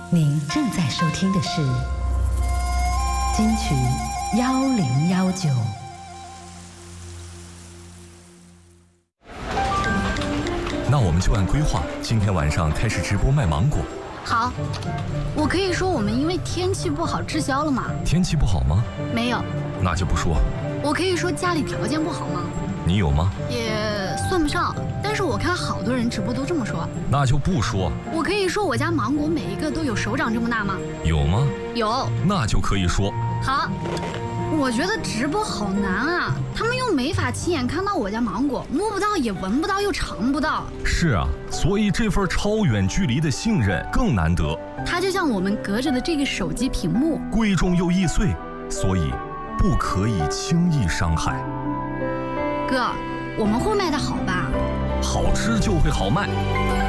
您正在收听的是金曲1019。 那我们就按规划，今天晚上开始直播卖芒果。 好，我可以说我们因为天气不好滞销了吗？ 天气不好吗？ 没有。 那就不说。 我可以说家里条件不好吗？ 你有吗？ 也算不上，但是我看好多人直播都这么说。 那就不说。 我可以说我家芒果每一个都有手掌这么大吗？ 有吗？ 有。 那就可以说。 好。我觉得直播好难啊，他们又没法亲眼看到我家芒果，摸不到也闻不到又尝不到。 是啊，所以这份超远距离的信任更难得。 它就像我们隔着的这个手机屏幕， 贵重又易碎，所以不可以轻易伤害。 哥，我们会卖得好吧？ 好吃就会好卖。